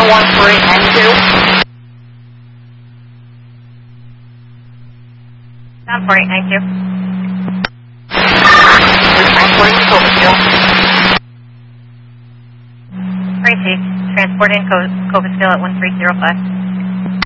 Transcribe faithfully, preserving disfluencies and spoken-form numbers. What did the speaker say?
Cessna one four eight nine two. Sound four eight nine two. Transporting to Cobasville. Tracy, transporting Co Cobasville at one three zero five.